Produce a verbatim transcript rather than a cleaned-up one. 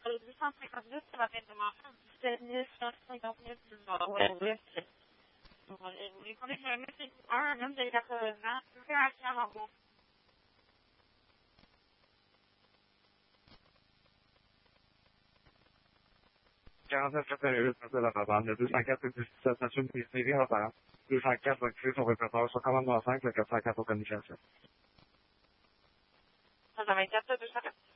le deux cent cinquante-deux, ça va être demandé dix-sept mille cent cinquante-neuf dollars. Ouais, ouais. Vous les prenez sur un monsieur un, un homme de quatre-vingts ans, tout fait un chien en gros. quarante-neuf quatre-vingt-huit, c'est la Ravane. Le deux cent quatre, c'est dix-sept, c'est une série en retard. deux cent quatre va créer son répertoire sur commandement cinq, le quatre cent quatre aux communications. Ça va être quatre, deux cent quatre.